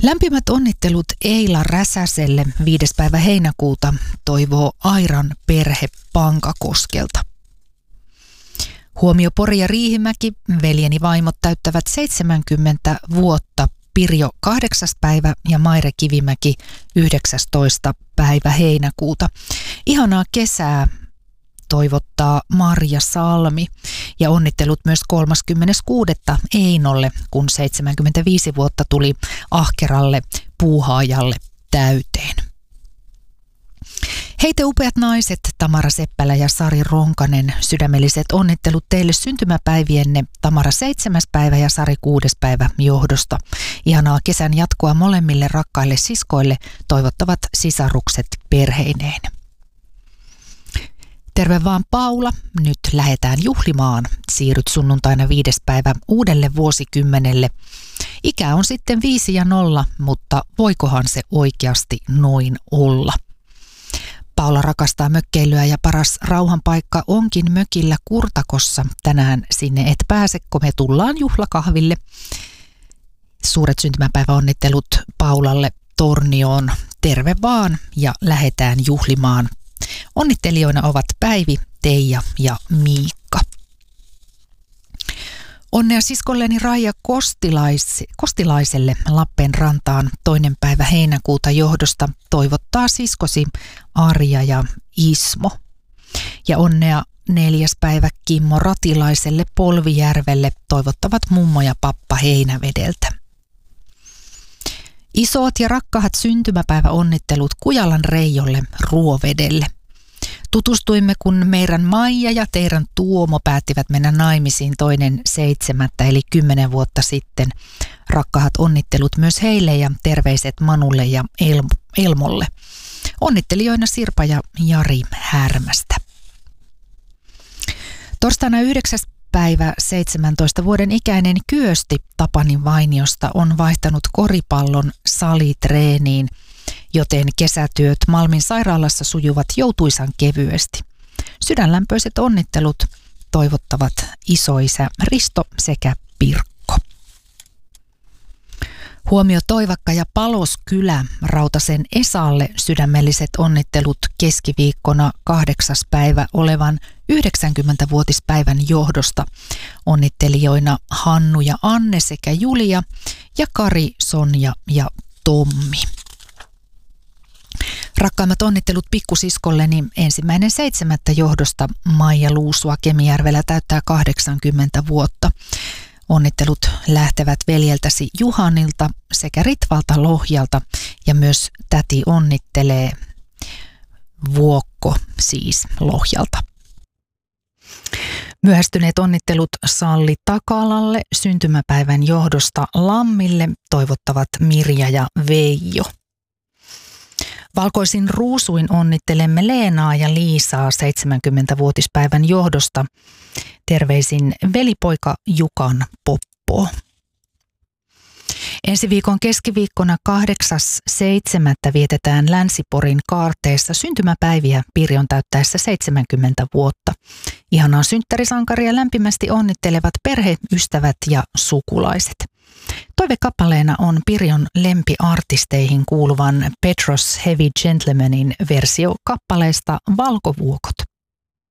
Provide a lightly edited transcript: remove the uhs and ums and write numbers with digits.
Lämpimät onnittelut Eila Räsäselle 5. päivä heinäkuuta, toivoo Airan perhe Pankakoskelta. Huomio Pori ja Riihimäki, veljeni vaimot täyttävät 70 vuotta. Pirjo 8. päivä ja Maire Kivimäki 19. päivä heinäkuuta. Ihanaa kesää toivottaa Marja Salmi ja onnittelut myös 36. Einolle, kun 75 vuotta tuli ahkeralle puuhaajalle täyteen. Hei te upeat naiset, Tamara Seppälä ja Sari Ronkanen, sydämelliset onnittelut teille syntymäpäivienne Tamara 7. päivä ja Sari 6. päivä johdosta. Ihanaa kesän jatkoa molemmille rakkaille siskoille, toivottavat sisarukset perheineen. Terve vaan Paula, nyt lähdetään juhlimaan. Siirryt sunnuntaina 5. päivä uudelle vuosikymmenelle. Ikä on sitten 5 ja 0, mutta voikohan se oikeasti noin olla? Paula rakastaa mökkeilyä ja paras rauhanpaikka onkin mökillä Kurtakossa. Tänään sinne et pääse, kun me tullaan juhlakahville. Suuret syntymäpäiväonnittelut Paulalle Tornioon. Terve vaan ja lähdetään juhlimaan. Onnittelijoina ovat Päivi, Teija ja Miikka. Onnea siskolleni Raija Kostilaiselle Lappeenrantaan 2. päivä heinäkuuta johdosta toivottaa siskosi Arja ja Ismo. Ja onnea 4. päivä Kimmo Ratilaiselle Polvijärvelle toivottavat mummo ja pappa Heinävedeltä. Isot ja rakkaat syntymäpäiväonnittelut Kujalan Reijolle Ruovedelle. Tutustuimme, kun meidän Maija ja teidän Tuomo päättivät mennä naimisiin 2.7. eli 10 vuotta sitten. Rakkaat onnittelut myös heille ja terveiset Manulle ja Elmolle. Onnittelijoina Sirpa ja Jari Härmästä. Torstaina 9. päivä 17 vuoden ikäinen Kyösti Tapanin Vainiosta on vaihtanut koripallon salitreeniin, joten kesätyöt Malmin sairaalassa sujuvat joutuisan kevyesti. Sydänlämpöiset onnittelut toivottavat isoisä Risto sekä Pirkko. Huomio Toivakka ja Paloskylä Rautasen Esalle sydämelliset onnittelut keskiviikkona 8. päivä olevan 90-vuotispäivän johdosta. Onnittelijoina Hannu ja Anne sekä Julia ja Kari, Sonja ja Tommi. Rakkaimmat onnittelut pikkusiskolleni 1.7. johdosta Maija Luusua Kemijärvellä täyttää 80 vuotta. Onnittelut lähtevät veljeltäsi Juhanilta sekä Ritvalta Lohjalta ja myös täti onnittelee Vuokko siis Lohjalta. Myöhästyneet onnittelut Salli Takalalle syntymäpäivän johdosta Lammille toivottavat Mirja ja Veijo. Valkoisin ruusuin onnittelemme Leenaa ja Liisaa 70-vuotispäivän johdosta. Terveisin velipoika Jukan Poppo. Ensi viikon keskiviikkona 8.7. vietetään Länsi-Porin kaarteessa syntymäpäiviä Pirjon täyttäessä 70 vuotta. Ihanaa synttärisankaria lämpimästi onnittelevat perhe, ystävät ja sukulaiset. Toivekappaleena on Pirjon lempiartisteihin kuuluvan Petros Heavy Gentlemanin versio kappaleesta Valkovuokot.